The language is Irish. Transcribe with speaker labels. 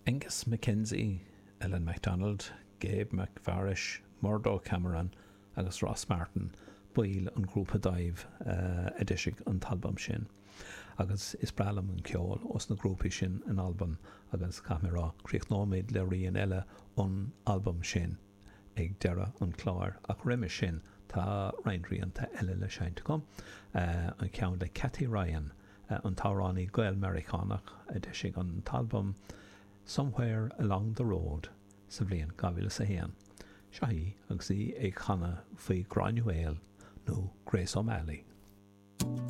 Speaker 1: Angus McKenzie, Ellen MacDonald, Gabe McVarish, Murdo Cameron agus Ross Martin buil an grúpa daibh ediisiigh an talbam sin. Agus is bralam an ceol os na grúpa sin an album agus camera críochnóid le rion eile an album sin ag deire an chláir ach riime sin tá reinríonnta eile le seint gom an ceann le Cathy Ryan an tárání Gael Americanach ediisiigh an talbam Somewhere Along the Road sa bhliain 2001. Seahí agus í ag chana faoi Gráinne Mhaol nó Grace O'Malley.